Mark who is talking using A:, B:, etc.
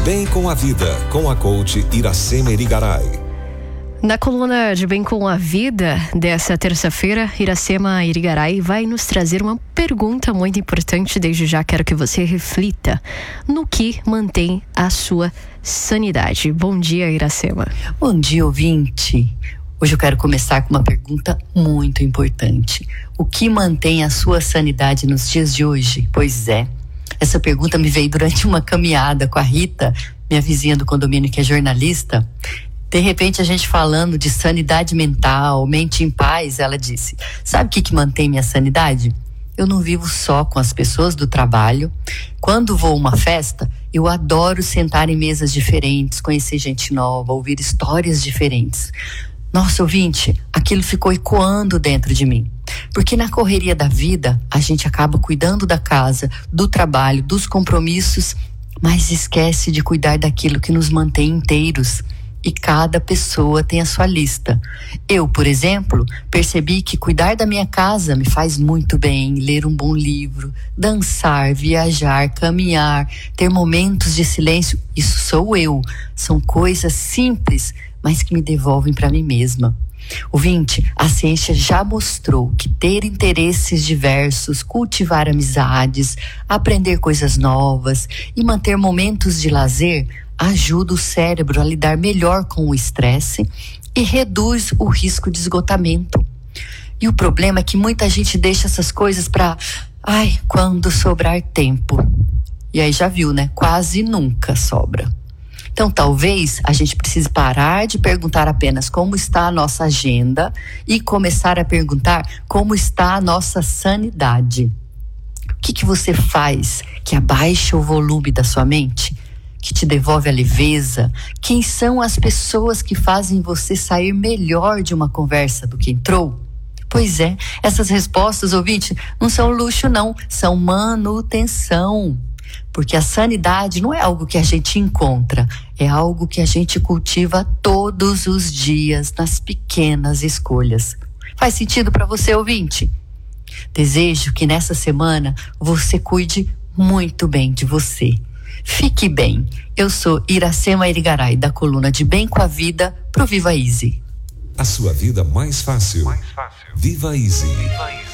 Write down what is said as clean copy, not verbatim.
A: Bem com a Vida, com a coach Iracema Irigaray.
B: Na coluna de Bem com a Vida dessa terça-feira, Iracema Irigaray vai nos trazer uma pergunta muito importante. Desde já quero que você reflita no que mantém a sua sanidade. Bom dia, Iracema.
C: Bom dia, ouvinte. Hoje eu quero começar com uma pergunta muito importante. O que mantém a sua sanidade nos dias de hoje? Pois é, essa pergunta me veio durante uma caminhada com a Rita, minha vizinha do condomínio que é jornalista. De repente a gente falando de sanidade mental, mente em paz, ela disse: sabe o que mantém minha sanidade? Eu não vivo só com as pessoas do trabalho. Quando vou a uma festa, eu adoro sentar em mesas diferentes, conhecer gente nova, ouvir histórias diferentes. Nossa, ouvinte, aquilo ficou ecoando dentro de mim. Porque na correria da vida, a gente acaba cuidando da casa, do trabalho, dos compromissos, mas esquece de cuidar daquilo que nos mantém inteiros. E cada pessoa tem a sua lista. Eu, por exemplo, percebi que cuidar da minha casa me faz muito bem. Ler um bom livro, dançar, viajar, caminhar, ter momentos de silêncio. Isso sou eu. São coisas simples, mas que me devolvem para mim mesma. Ouvinte, a ciência já mostrou que ter interesses diversos, cultivar amizades, aprender coisas novas e manter momentos de lazer ajuda o cérebro a lidar melhor com o estresse e reduz o risco de esgotamento. E o problema é que muita gente deixa essas coisas para quando sobrar tempo. E aí já viu, né? Quase nunca sobra. Então talvez a gente precise parar de perguntar apenas como está a nossa agenda e começar a perguntar como está a nossa sanidade. O que você faz que abaixa o volume da sua mente? Que te devolve a leveza? Quem são as pessoas que fazem você sair melhor de uma conversa do que entrou? Pois é, essas respostas, ouvinte, não são luxo não, são manutenção. Porque a sanidade não é algo que a gente encontra, é algo que a gente cultiva todos os dias nas pequenas escolhas. Faz sentido para você, ouvinte? Desejo que nessa semana você cuide muito bem de você. Fique bem. Eu sou Iracema Irigaray, da coluna de Bem com a Vida pro Viva Easy.
A: A sua vida mais fácil. Viva Easy.